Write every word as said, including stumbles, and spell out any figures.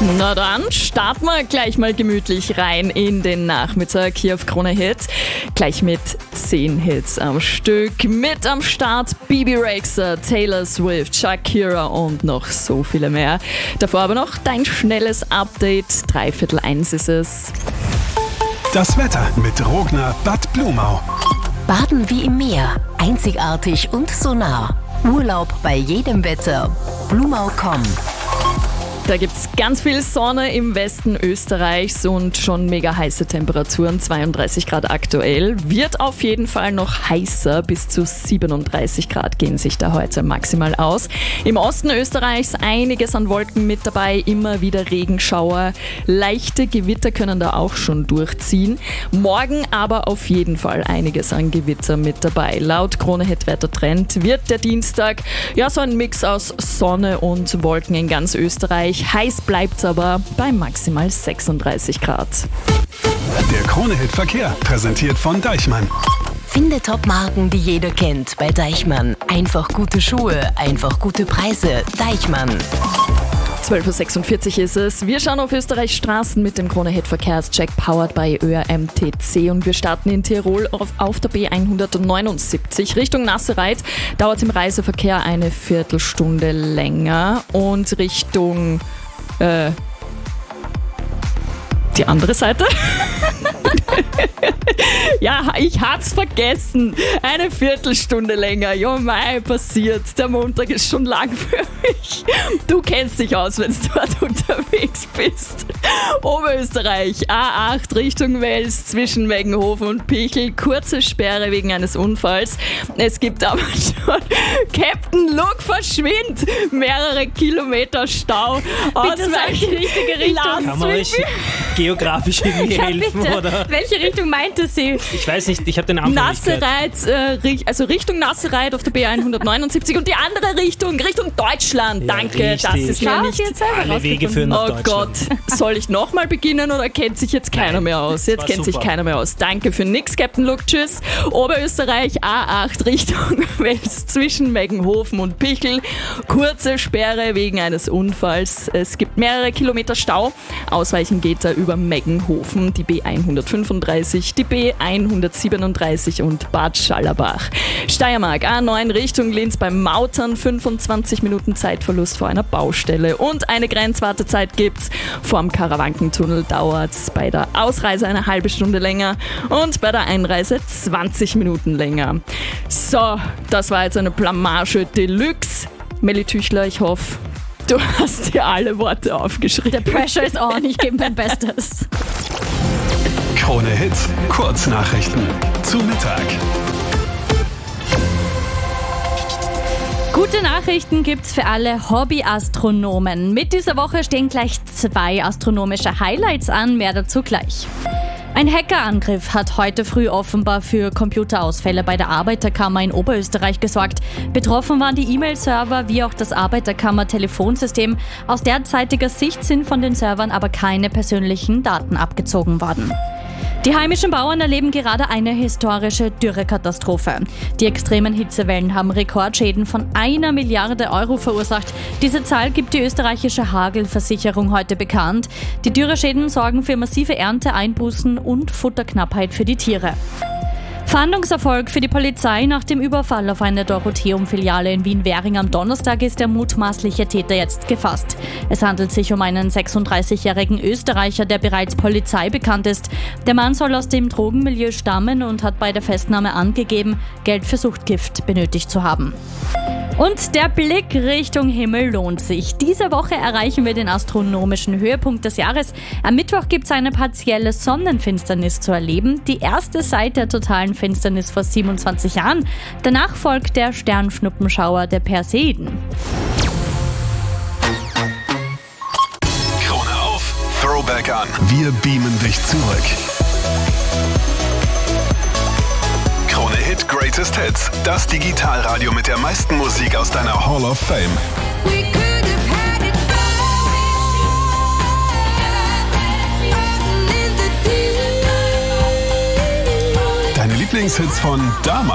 Na dann starten wir gleich mal gemütlich rein in den Nachmittag hier auf Krone Hit. Gleich mit zehn Hits am Stück. Mit am Start Bibi Rexha, Taylor Swift, Shakira und noch so viele mehr. Davor aber noch dein schnelles Update. Dreiviertel eins ist es. Das Wetter mit Rogner Bad Blumau. Baden wie im Meer. Einzigartig und so nah. Urlaub bei jedem Wetter. Blumau punkt com. Da gibt es ganz viel Sonne im Westen Österreichs und schon mega heiße Temperaturen, zweiunddreißig Grad aktuell. Wird auf jeden Fall noch heißer, bis zu siebenunddreißig Grad gehen sich da heute maximal aus. Im Osten Österreichs einiges an Wolken mit dabei, immer wieder Regenschauer. Leichte Gewitter können da auch schon durchziehen. Morgen aber auf jeden Fall einiges an Gewitter mit dabei. Laut Krone Hit Wettertrend wird der Dienstag ja so ein Mix aus Sonne und Wolken in ganz Österreich. Heiß bleibt's aber bei maximal sechsunddreißig Grad. Der Krone Hit Verkehr, präsentiert von Deichmann. Finde Top-Marken, die jeder kennt, bei Deichmann. Einfach gute Schuhe, einfach gute Preise. Deichmann. zwölf Uhr sechsundvierzig ist es. Wir schauen auf Österreichs Straßen mit dem Krone Hit Verkehrscheck powered by Ö R M T C und wir starten in Tirol auf, auf der B hundertneunundsiebzig Richtung Nassereit. Dauert im Reiseverkehr eine Viertelstunde länger und Richtung äh, die andere Seite. Ja, ich hab's vergessen. Eine Viertelstunde länger. Jo mei, passiert. Der Montag ist schon lang für mich. Du kennst dich aus, wenn du dort unterwegs bist. Oberösterreich, A acht Richtung Wels zwischen Meggenhofen und Pichel. Kurze Sperre wegen eines Unfalls. Es gibt aber schon Captain Luke verschwindet. Mehrere Kilometer Stau. Bitte sag die richtige Richtung. Kann man euch geografisch irgendwie Ja, helfen, bitte. oder? Welche Richtung meinte sie? Ich weiß nicht, ich habe den Anfang nicht gehört. Nassereit, äh, also Richtung Nassereit auf der B hundertneunundsiebzig und die andere Richtung, Richtung Deutschland. Ja, Danke, richtig. das ist mir Schau, nicht... sie hat selber Alle Wege rausgefunden. führen nach Oh Gott, Deutschland. soll ich nochmal beginnen oder kennt sich jetzt keiner Nein, mehr aus? das Jetzt war kennt sich super. keiner mehr aus. Danke für nix, Captain Luke. Tschüss. Oberösterreich, A acht Richtung Wels zwischen Meggenhofen und Pichel. Kurze Sperre wegen eines Unfalls. Es gibt mehrere Kilometer Stau. Ausweichen geht da über Meggenhofen, die B hundertfünfunddreißig, die B hundertsiebenunddreißig und Bad Schallerbach. Steiermark, A neun Richtung Linz beim Mautern, fünfundzwanzig Minuten Zeitverlust vor einer Baustelle. Und eine Grenzwartezeit gibt's. Vorm Karawankentunnel dauert's bei der Ausreise eine halbe Stunde länger und bei der Einreise zwanzig Minuten länger. So, das war jetzt eine Blamage Deluxe. Melli Tüchler, ich hoffe, du hast dir alle Worte aufgeschrieben. The pressure is on, ich gebe mein Bestes. Krone Hit, Kurznachrichten. Zu Mittag. Gute Nachrichten gibt's für alle Hobbyastronomen. Mit dieser Woche stehen gleich zwei astronomische Highlights an, mehr dazu gleich. Ein Hackerangriff hat heute früh offenbar für Computerausfälle bei der Arbeiterkammer in Oberösterreich gesorgt. Betroffen waren die E-Mail-Server wie auch das Arbeiterkammer-Telefonsystem. Aus derzeitiger Sicht sind von den Servern aber keine persönlichen Daten abgezogen worden. Die heimischen Bauern erleben gerade eine historische Dürrekatastrophe. Die extremen Hitzewellen haben Rekordschäden von einer Milliarde Euro verursacht. Diese Zahl gibt die österreichische Hagelversicherung heute bekannt. Die Dürreschäden sorgen für massive Ernteeinbußen und Futterknappheit für die Tiere. Fahndungserfolg für die Polizei nach dem Überfall auf eine Dorotheum-Filiale in Wien-Währing am Donnerstag ist der mutmaßliche Täter jetzt gefasst. Es handelt sich um einen sechsunddreißigjährigen Österreicher, der bereits Polizei bekannt ist. Der Mann soll aus dem Drogenmilieu stammen und hat bei der Festnahme angegeben, Geld für Suchtgift benötigt zu haben. Und der Blick Richtung Himmel lohnt sich. Diese Woche erreichen wir den astronomischen Höhepunkt des Jahres. Am Mittwoch gibt es eine partielle Sonnenfinsternis zu erleben. Die erste seit der totalen Finsternis vor siebenundzwanzig Jahren. Danach folgt der Sternschnuppenschauer der Perseiden. Krone auf, Throwback an. Wir beamen dich zurück. Krone Hit Greatest Hits. Das Digitalradio mit der meisten Musik aus deiner Hall of Fame. Deine Lieblingshits von damals.